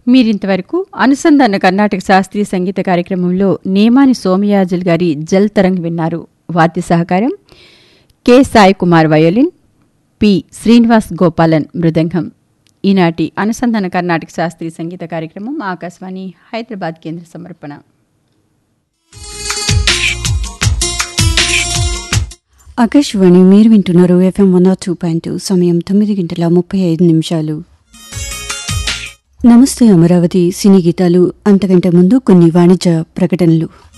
మీరింతవరకు అనుసంధాన కర్ణాటక శాస్త్రీయ సంగీత కార్యక్రమంలో నేమాని సోమయాజుల్ గారి జల్ తరంగ్ విన్నారు. వాద్య సహకారం K Sai Kumar violin, P Srinivas Gopalan మృదంగం. ఈనాటి అనుసంధాన కర్ణాటక శాస్త్రీయ సంగీత కార్యక్రమం ఆకాశవాణి హైదరాబాద్ కేంద్ర సమర్పణ. ఆకాశవాణి మీరు వింటున్నారు FM 102.2. సమయం 9:35. నమస్తే అమరావతి సినీ గీతాలు. అంతకంటే ముందు కొన్ని వాణిజ్య ప్రకటనలు.